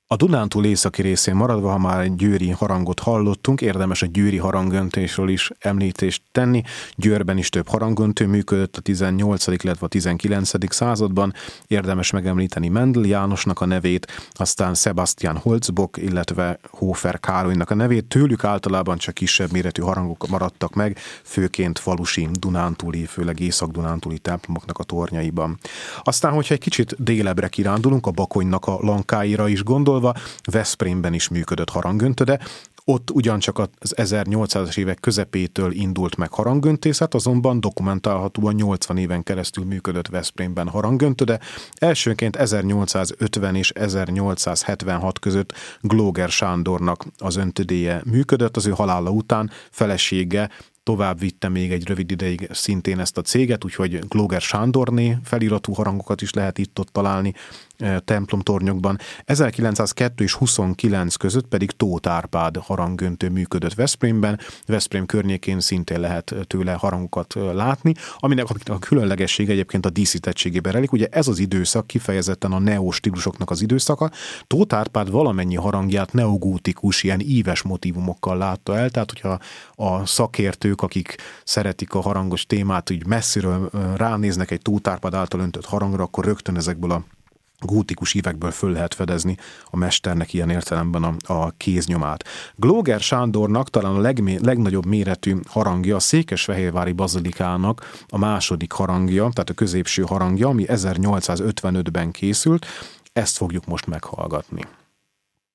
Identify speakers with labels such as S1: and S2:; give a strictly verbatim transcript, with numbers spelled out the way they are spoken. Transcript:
S1: A Dunántúl északi részén maradva, ha már egy győri harangot hallottunk, érdemes a győri harangöntésről is említést tenni. Győrben is több harangöntő működött a tizennyolcadik illetve a tizenkilencedik században. Érdemes megemlíteni Mendel Jánosnak a nevét, aztán Sebastian Holzbock, illetve Hofer Károlynak a nevét. Tőlük általában csak kisebb méretű harangok maradtak meg, főként falusi dunántúli, főleg észak-dunántúli templomoknak a tornyaiban. Aztán, hogyha egy kicsit délebbre kirándulunk, a Bakonynak a lankáira is gondol, Veszprémben is működött harangöntöde. Ott ugyancsak az ezernyolcszázas évek közepétől indult meg harangöntészet, azonban dokumentálhatóan nyolcvan éven keresztül működött Veszprémben harangöntöde. Elsőként ezernyolcszázötven és ezernyolcszázhetvenhat között Glóger Sándornak az öntödéje működött, az ő halála után felesége tovább vitte még egy rövid ideig szintén ezt a céget, úgyhogy Glóger Sándorné feliratú harangokat is lehet itt-ott találni templomtornyokban. ezerkilencszázkettő és huszonkilenc között pedig Tóth Árpád harangöntő működött Veszprémben. Veszprém környékén szintén lehet tőle harangokat látni, aminek a különlegessége egyébként a díszítettségében rejlik. Ugye ez az időszak kifejezetten a neostílusoknak az időszaka. Tóth Árpád valamennyi harangját neogótikus, ilyen íves motívumokkal látta el, tehát hogyha a szakértők, akik szeretik a harangos témát, úgy messziről ránéznek egy Tóth Árpád által öntött harangra, akkor rögtön ezekből a gótikus ívekből föl lehet fedezni a mesternek ilyen értelemben a, a kéznyomát. Glóger Sándornak talán a legmé, legnagyobb méretű harangja a Székesfehérvári bazilikának a második harangja, tehát a középső harangja, ami ezernyolcszázötvenötben készült. Ezt fogjuk most meghallgatni.